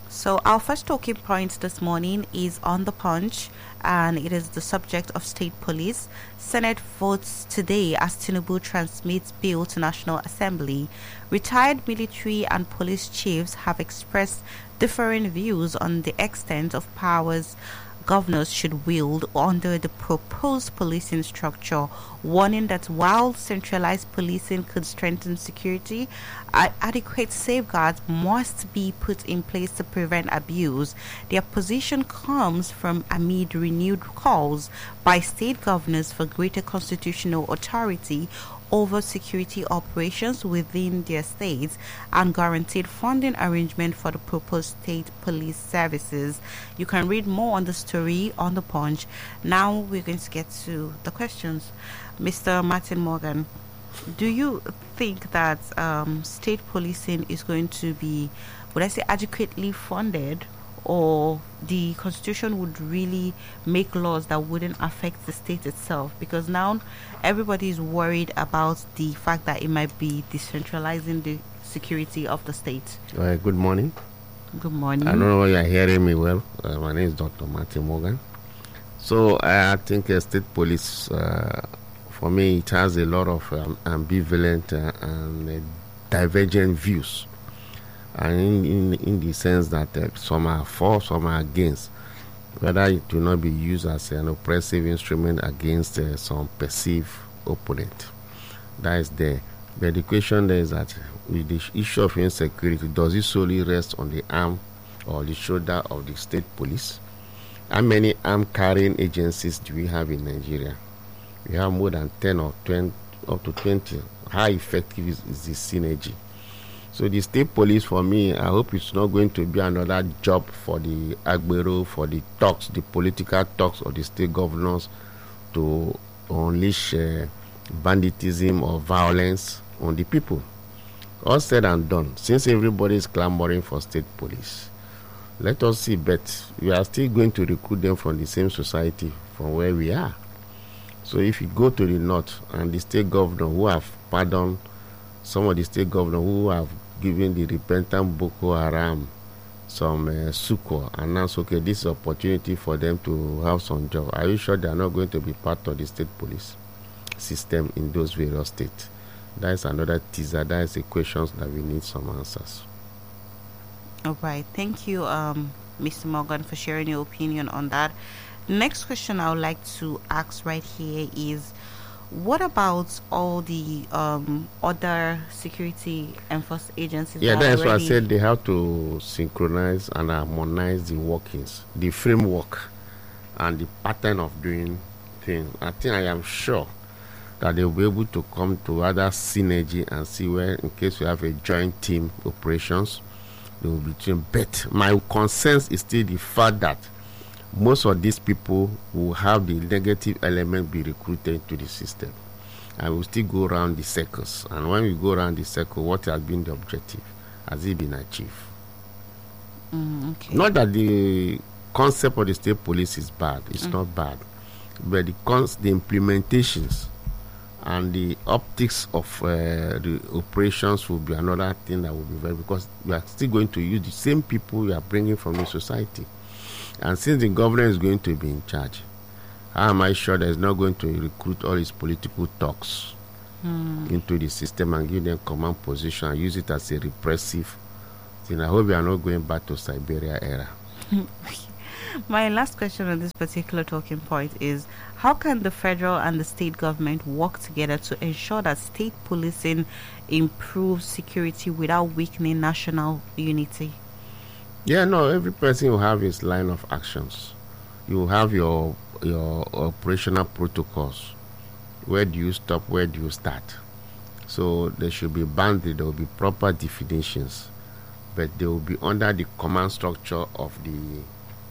So, our first talking point this morning is on the punch, and it is the subject of state police. Senate votes today as Tinubu transmits bill to National Assembly. Retired military and police chiefs have expressed differing views on the extent of powers governors should wield under the proposed policing structure, warning that while centralized policing could strengthen security, adequate safeguards must be put in place to prevent abuse. Their position comes from amid renewed calls by state governors for greater constitutional authority over security operations within their states and guaranteed funding arrangement for the proposed state police services. You can read more on the story on the Punch. Now we're going to get to the questions. Mr. Martin Morgan, do you think that state policing is going to be, would I say, adequately funded, or the constitution would really make laws that wouldn't affect the state itself? Because now everybody is worried about the fact that it might be decentralizing the security of the state. Good morning. Good morning. I don't know whether you're hearing me well. My name is Dr. Martin Morgan. So I think state police, for me, it has a lot of ambivalent and divergent views. And in the sense that some are for, some are against, whether it will not be used as an oppressive instrument against some perceived opponent. That is there. But the question there is that with the issue of insecurity, does it solely rest on the arm or the shoulder of the state police? How many arm-carrying agencies do we have in Nigeria? We have more than 10 or 20, up to 20. How effective is the synergy? So the state police, for me, I hope it's not going to be another job for the Agbero, for the talks, the political talks of the state governors to unleash banditism or violence on the people. All said and done, since everybody is clamoring for state police, let us see, but we are still going to recruit them from the same society from where we are. So if you go to the north and the state governor who have pardoned some of the state governors who have given the repentant Boko Haram some succor, and now okay, this is opportunity for them to have some job. Are you sure they are not going to be part of the state police system in those various states? That is another teaser. That is the questions that we need some answers. All right. Thank you, Mr. Morgan, for sharing your opinion on that. Next question I would like to ask right here is, what about all the other security enforcement agencies? Yeah, that's why I said they have to synchronize and harmonize the workings, the framework, and the pattern of doing things. I think I am sure that they will be able to come to other synergy and see where, in case we have a joint team operations, they will be doing better. My concern is still the fact that most of these people will have the negative element be recruited to the system, and we'll still go around the circles. And when we go around the circle, what has been the objective? Has it been achieved? Okay. Not that the concept of the state police is bad. It's not bad, but the implementations and the optics of the operations will be another thing that will be very, because we are still going to use the same people we are bringing from the society. And since the governor is going to be in charge, how am I sure that he's not going to recruit all his political talks into the system and give them command position and use it as a repressive thing? I hope we are not going back to Siberia era. My last question on this particular talking point is, how can the federal and the state government work together to ensure that state policing improves security without weakening national unity? Yeah, no, every person will have his line of actions. You will have your operational protocols. Where do you stop? Where do you start? So there should be boundary. There will be proper definitions, but they will be under the command structure of the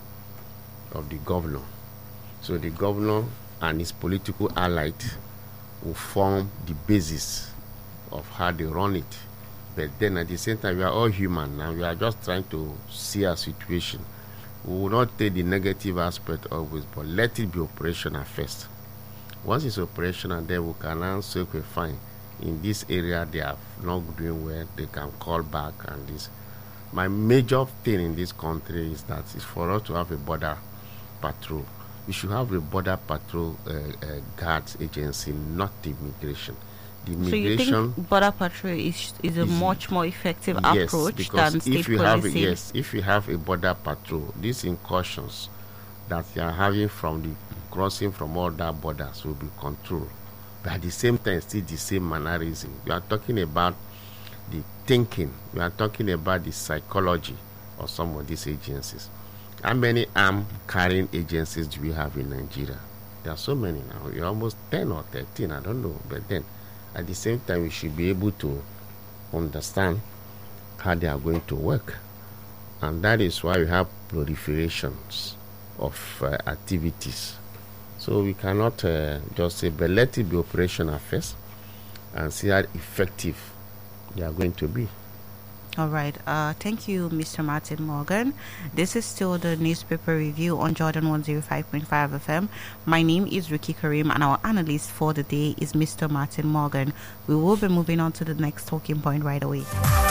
governor. So the governor and his political allies will form the basis of how they run it. But then at the same time, we are all human now. We are just trying to see a situation. We will not take the negative aspect always, but let it be operational first. Once it's operational, then we can now say, okay, fine. In this area, they are not doing well. They can call back and this. My major thing in this country is that it's for us to have a border patrol. We should have a border patrol guards agency, not the immigration. The immigration. So you think border patrol is a much more effective yes, approach than state policing? Yes, if you have a border patrol, these incursions that you are having from the crossing from all that borders will be controlled. But at the same time, still the same mannerism. We are talking about the thinking. We are talking about the psychology of some of these agencies. How many arm carrying agencies do we have in Nigeria? There are so many now. We're almost 10 or 13, I don't know. But then, at the same time, we should be able to understand how they are going to work. And that is why we have proliferations of activities. So we cannot just say, but let it be operational first and see how effective they are going to be. All right. Thank you, Mr. Martin Morgan. This is still the newspaper review on Jordan 105.5 FM. My name is Ricky Karim, and our analyst for the day is Mr. Martin Morgan. We will be moving on to the next talking point right away.